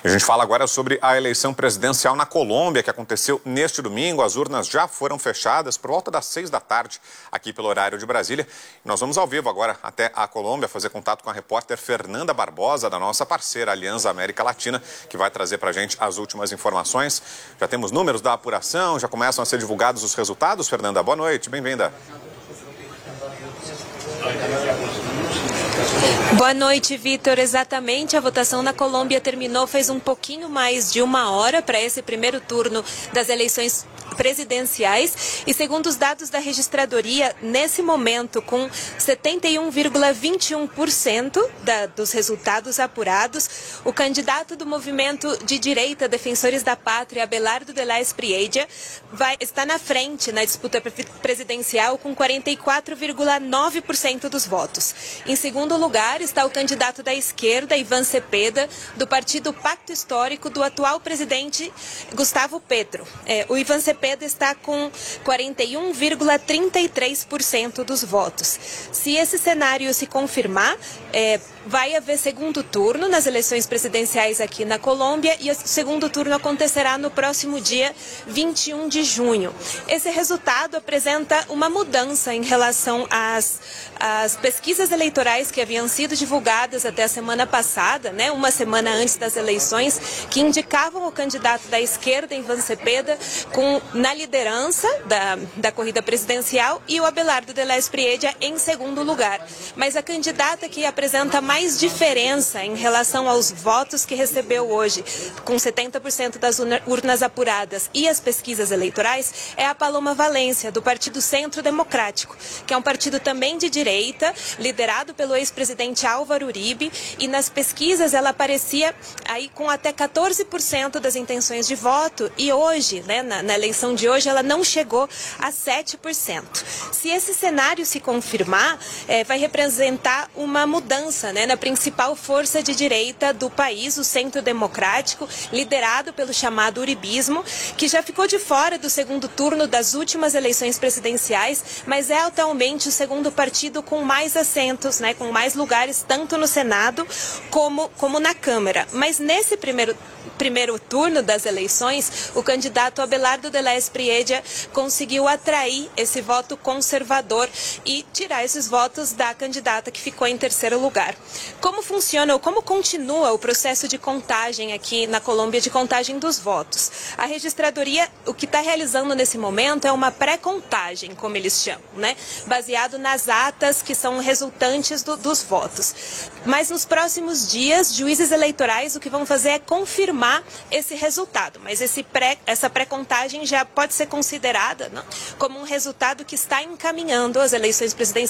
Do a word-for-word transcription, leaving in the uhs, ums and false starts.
A gente fala agora sobre a eleição presidencial na Colômbia, que aconteceu neste domingo. As urnas já foram fechadas por volta das seis da tarde, aqui pelo horário de Brasília. Nós vamos ao vivo agora até a Colômbia fazer contato com a repórter Fernanda Barbosa, da nossa parceira Aliança América Latina, que vai trazer para a gente as últimas informações. Já temos números da apuração, já começam a ser divulgados os resultados. Fernanda, boa noite, bem-vinda. Boa noite, Vitor. Exatamente, a votação na Colômbia terminou faz um pouquinho mais de uma hora para esse primeiro turno das eleições presidenciais e, segundo os dados da registradoria, nesse momento, com setenta e um vírgula vinte e um por cento da, dos resultados apurados, o candidato do movimento de direita Defensores da Pátria, Abelardo de la Espriella, vai, está na frente na disputa presidencial com quarenta e quatro vírgula nove por cento dos votos. Em segundo lugar está o candidato da esquerda, Iván Cepeda, do partido Pacto Histórico do atual presidente Gustavo Petro. É, o Iván Cepeda está com quarenta e um vírgula trinta e três por cento dos votos. Se esse cenário se confirmar, é, vai haver segundo turno nas eleições presidenciais aqui na Colômbia e o segundo turno acontecerá no próximo dia vinte e um de junho. Esse resultado apresenta uma mudança em relação às, às pesquisas eleitorais que haviam sido divulgadas até a semana passada, né, uma semana antes das eleições, que indicavam o candidato da esquerda, Iván Cepeda, com, na liderança da, da corrida presidencial e o Abelardo de la Espriella em segundo lugar. Mas a candidata que apresenta mais mais diferença em relação aos votos que recebeu hoje, com setenta por cento das urnas apuradas e as pesquisas eleitorais, é a Paloma Valencia, do Partido Centro Democrático, que é um partido também de direita, liderado pelo ex-presidente Álvaro Uribe, e nas pesquisas ela aparecia aí com até quatorze por cento das intenções de voto, e hoje, né, na, na eleição de hoje, ela não chegou a sete por cento. Se esse cenário se confirmar, é, vai representar uma mudança, né, na principal força de direita do país, o Centro Democrático, liderado pelo chamado uribismo, que já ficou de fora do segundo turno das últimas eleições presidenciais, mas é atualmente o segundo partido com mais assentos, né, com mais lugares, tanto no Senado como, como na Câmara. Mas nesse primeiro primeiro turno das eleições, o candidato Abelardo de la Espriella conseguiu atrair esse voto conservador e tirar esses votos da candidata que ficou em terceiro lugar. Como funciona ou como continua o processo de contagem aqui na Colômbia, de contagem dos votos? A registradoria, o que está realizando nesse momento é uma pré-contagem, como eles chamam, né? Baseado nas atas que são resultantes do, dos votos. Mas nos próximos dias, juízes eleitorais o que vão fazer é confirmar esse resultado, mas esse pré, essa pré-contagem já pode ser considerada, não, como um resultado que está encaminhando as eleições presidenciais